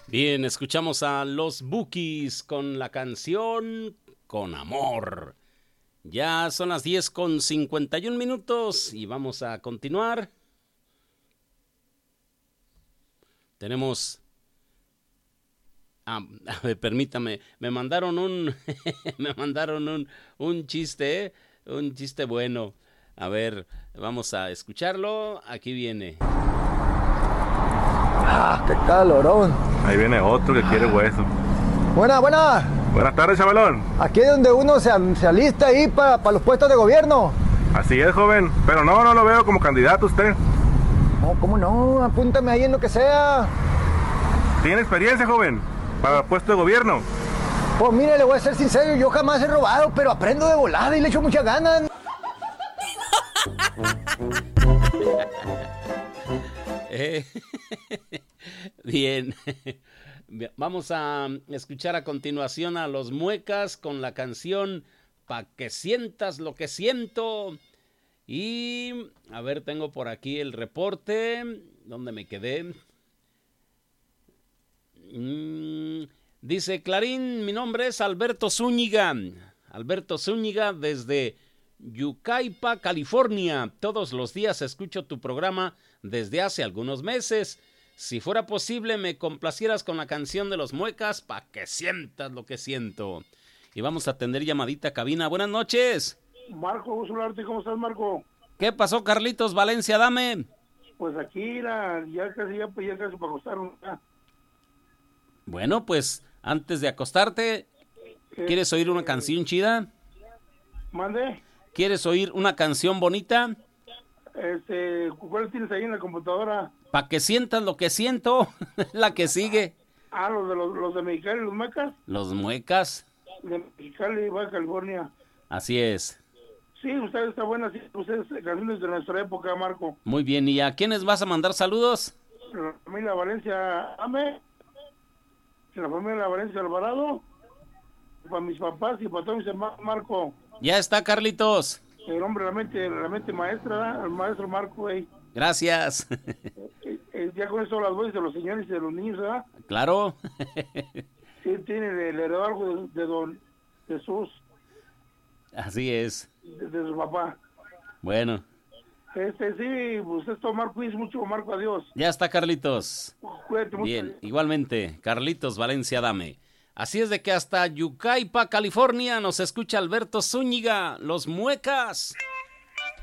Bien, escuchamos a los Bukis con la canción Con Amor. Ya son las 10:51 y vamos a continuar. Tenemos... a ver, permítame, me mandaron un chiste, un chiste bueno. A ver, vamos a escucharlo. Aquí viene. ¡Qué calorón! Ahí viene otro que quiere hueso. Buena. Buenas tardes, chavalón. Aquí es donde uno se alista ahí para los puestos de gobierno. Así es, joven. Pero no lo veo como candidato usted. No, ¿cómo no? Apúntame ahí en lo que sea. ¿Tiene experiencia, joven? Para el puesto de gobierno. Pues mire, le voy a ser sincero, yo jamás he robado, pero aprendo de volada y le echo muchas ganas. Bien, vamos a escuchar a continuación a los Muecas con la canción Pa' que sientas lo que siento. Y a ver, tengo por aquí el reporte. ¿Dónde me quedé? Dice Clarín, mi nombre es Alberto Zúñiga. Alberto Zúñiga desde Yucaipa, California. Todos los días escucho tu programa desde hace algunos meses. Si fuera posible, me complacieras con la canción de los Muecas para que sientas lo que siento. Y vamos a atender llamadita a cabina. Buenas noches. Marco, gusto saludarte. ¿Cómo estás, Marco? ¿Qué pasó, Carlitos Valencia? Dame. Pues aquí ya casi para acostarnos. Bueno, pues antes de acostarte, ¿quieres oír una canción chida? ¿Mande? ¿Quieres oír una canción bonita? ¿Cuál tienes ahí en la computadora? Para que sientas lo que siento, la que sigue. Los de Mexicali, los Muecas. Los Muecas. De Mexicali, Baja California. Así es. Sí, usted está buena, sí, ustedes canciones de nuestra época, Marco. Muy bien, ¿y a quiénes vas a mandar saludos? La familia Valencia Ame, la familia Valencia Alvarado, para mis papás y para todos mis hermanos, Marco. Ya está, Carlitos. El hombre, la mente maestra, el maestro Marco, Gracias. Ya con eso las voces de los señores y de los niños, ¿verdad? Claro. Sí, tiene el heredó algo de don Jesús. Así es. De su papá. Bueno. Sí, usted es Marco, cuídese mucho, Marco, adiós. Ya está, Carlitos. Cuídate mucho. Bien, igualmente, Carlitos Valencia Dame. Así es de que hasta Yucaipa, California, nos escucha Alberto Zúñiga, los Muecas.